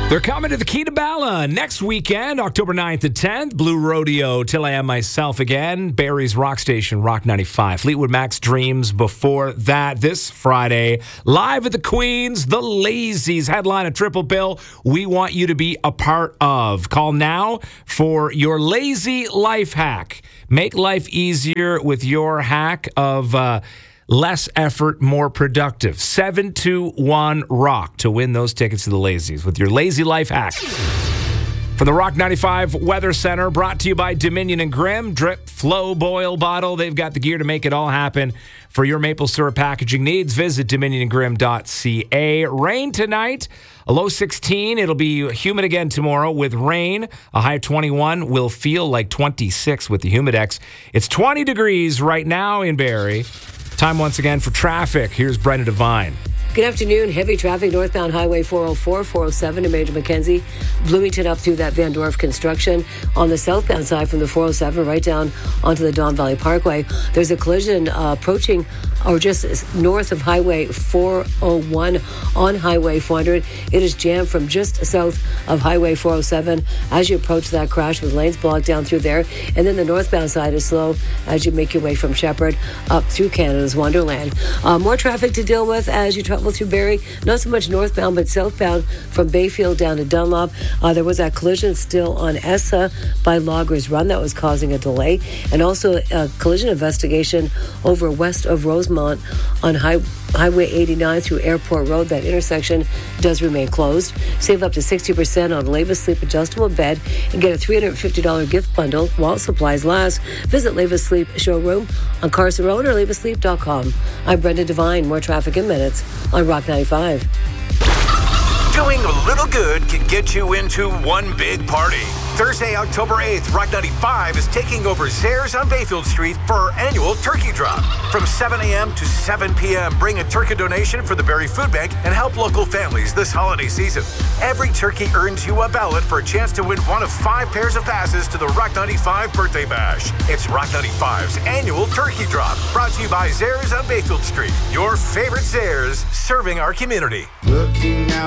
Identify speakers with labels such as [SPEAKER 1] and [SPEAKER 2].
[SPEAKER 1] They're coming to the Key to Bala next weekend, October 9th and 10th. Blue Rodeo, Till I Am Myself Again. Barrie's Rock Station, Rock 95. Fleetwood Mac's Dreams before that. This Friday, live at the Queens, the Lazies headline a triple bill we want you to be a part of. Call now for your lazy life hack. Make life easier with your hack of less effort, more productive. 721-ROCK to win those tickets to the Lazies with your lazy life hack. From the Rock 95 Weather Center, brought to you by Dominion and Grimm. Drip, flow, boil, bottle. They've got the gear to make it all happen. For your maple syrup packaging needs, visit dominionandgrimm.ca. Rain tonight, a low 16. It'll be humid again tomorrow with rain. A high 21 will feel like 26 with the Humidex. It's 20 degrees right now in Barrie. Time once again for traffic. Here's Brendan Devine.
[SPEAKER 2] Good afternoon. Heavy traffic northbound Highway 404, 407 to Major Mackenzie. Bloomington up through that Van Dorf construction. On the southbound side from the 407 right down onto the Don Valley Parkway. There's a collision approaching or just north of Highway 401 on Highway 400. It is jammed from just south of Highway 407 as you approach that crash with lanes blocked down through there. And then the northbound side is slow as you make your way from Shepherd up through Canada's Wonderland. More traffic to deal with as you travel through Barrie. Not so much northbound, but southbound from Bayfield down to Dunlop. There was that collision still on Essa by Loggers Run that was causing a delay. And also a collision investigation over west of Rosemont on Highway 89 through Airport Road. That intersection does remain closed. Save up to 60% on Leva Sleep adjustable bed and get a $350 gift bundle while supplies last. Visit Leva Sleep showroom on Carson Road or levasleep.com. I'm Brenda Devine. More traffic in minutes on Rock 95.
[SPEAKER 3] Doing a little good can get you into one big party. Thursday, October 8th, Rock 95 is taking over Zehrs on Bayfield Street for our annual turkey drop. From 7 a.m. to 7 p.m., bring a turkey donation for the Barrie Food Bank and help local families this holiday season. Every turkey earns you a ballot for a chance to win one of 5 pairs of passes to the Rock 95 Birthday Bash. It's Rock 95's annual turkey drop, brought to you by Zehrs on Bayfield Street. Your favorite Zehrs, serving our community.
[SPEAKER 4] Looking out